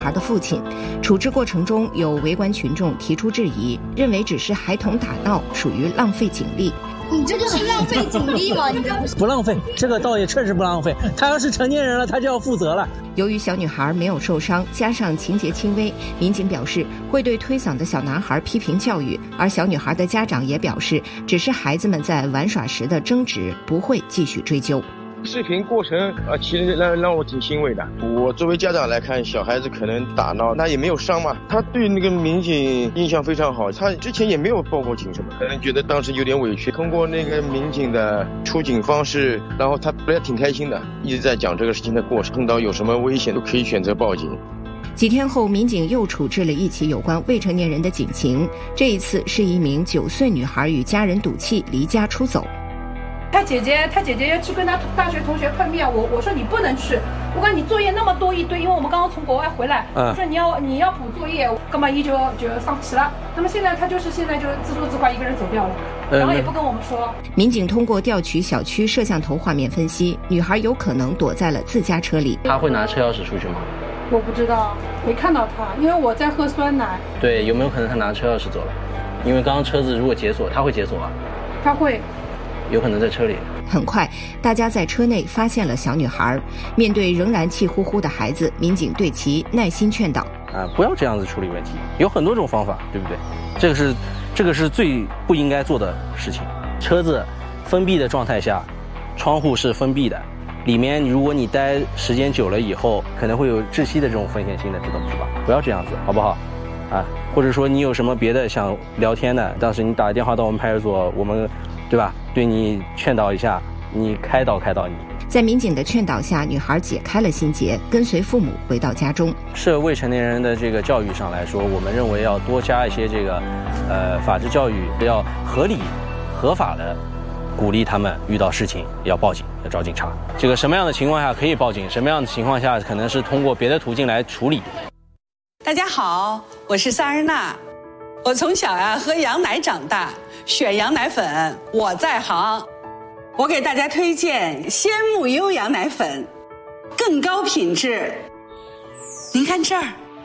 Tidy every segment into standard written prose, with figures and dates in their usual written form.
孩的父亲。处置过程中，有围观群众提出质疑，认为只是孩童打闹，属于浪费警力。 你这就是浪费警力吗？你这不浪费，这个倒也确实不浪费。他要是成年人了，他就要负责了。 由于小女孩没有受伤，加上情节轻微，民警表示会对推搡的小男孩批评教育，而小女孩的家长也表示，只是孩子们在玩耍时的争执，不会继续追究。 视频过程其实让我挺欣慰的。我作为家长来看，小孩子可能打闹，那也没有伤嘛。他对那个民警印象非常好，他之前也没有报过警什么，可能觉得当时有点委屈。通过那个民警的出警方式，然后他本来挺开心的，一直在讲这个事情的过程，碰到有什么危险都可以选择报警。 几天后，民警又处置了一起有关未成年人的警情，这一次是一名9岁女孩与家人赌气离家出走。 他姐姐要去跟他大学同学碰面，我说你不能去，我管你作业那么多一堆，因为我们刚刚从国外回来，我说你要补作业，干嘛就上不起了。那么现在就自说自话一个人走掉了，然后也不跟我们说。 民警通过调取小区摄像头画面分析，女孩有可能躲在了自家车里。 他会拿车钥匙出去吗？ 我不知道，没看到他，因为我在喝酸奶。 对，有没有可能他拿车钥匙走了？因为刚刚车子如果解锁，他会解锁啊。 他会。 有可能在车里。 很快，大家在车内发现了小女孩。面对仍然气呼呼的孩子，民警对其耐心劝导： 不要这样子处理问题，有很多种方法，对不对？这个是最不应该做的事情。车子封闭的状态下，窗户是封闭的，里面如果你待时间久了以后，可能会有窒息的这种风险性的，知道吧？不要这样子，好不好？或者说你有什么别的想聊天的，当时你打电话到我们派出所，我们。对吧？对你劝导一下，你开导你。 在民警的劝导下，女孩解开了心结，跟随父母回到家中。 涉未成年人的这个教育上来说，我们认为要多加一些这个法治教育，要合理合法的鼓励他们遇到事情要报警，要找警察。这个什么样的情况下可以报警，什么样的情况下可能是通过别的途径来处理。 大家好，我是萨日娜。我从小喝羊奶长大，选羊奶粉我在行。我给大家推荐鲜木优羊奶粉，更高品质。您看这儿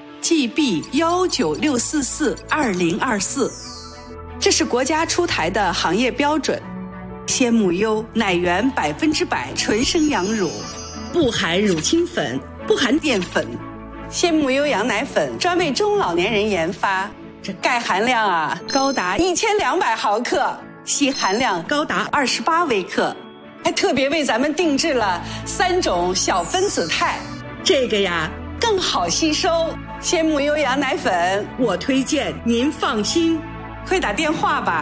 GB196442024，这是国家出台的行业标准。鲜木优奶源100%纯生羊乳，不含乳清粉，不含淀粉。鲜木优羊奶粉专为中老年人研发。这钙含量高达1200毫克，硒含量高达28微克，还特别为咱们定制了3种小分子肽，这个更好吸收。鲜木优羊奶粉我推荐，您放心，快打电话吧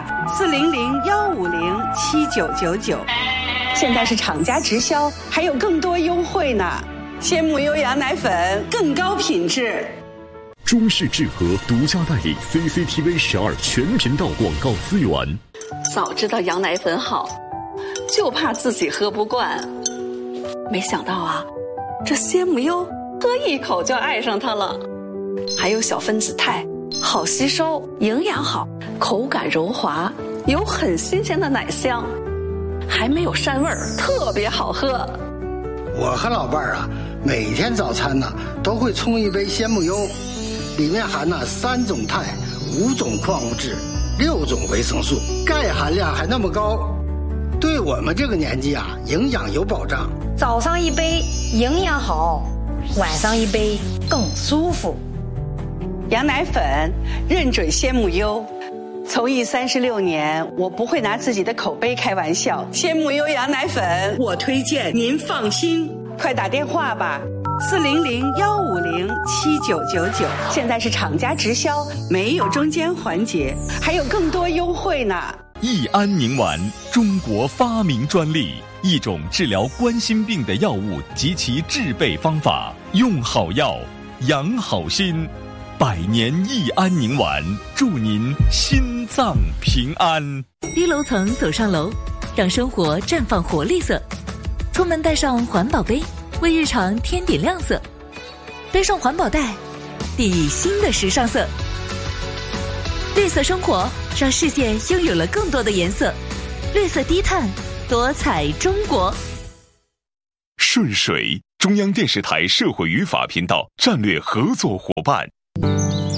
，400-150-7999，现在是厂家直销，还有更多优惠呢。鲜木优羊奶粉更高品质。 中式智和独家代理 CCTV 12全频道广告资源。 早知道羊奶粉好，就怕自己喝不惯。没想到这鲜木优喝一口就爱上它了。还有小分子肽，好吸收，营养好，口感柔滑，有很新鲜的奶香，还没有膻味儿，特别好喝。 我和老伴儿每天早餐都会冲一杯鲜木优。里面含3种肽、5种矿物质、6种维生素，钙含量还那么高，对我们这个年纪营养有保障。 早上一杯营养好，晚上一杯更舒服。 羊奶粉认准鲜木优，从艺36年，我不会拿自己的口碑开玩笑。鲜木优羊奶粉我推荐，您放心，快打电话吧。400-150-7999，现在是厂家直销，没有中间环节，还有更多优惠呢。 益安宁丸，中国发明专利，一种治疗冠心病的药物及其制备方法，用好药，养好心。100年益安宁丸，祝您心脏平安。 低楼层走上楼，让生活绽放活力色。出门带上环保杯，为日常添点亮色。背上环保袋，砥砺新的时尚色。绿色生活，让世界拥有了更多的颜色。绿色低碳，多彩中国。 顺水中央电视台社会与法频道战略合作伙伴。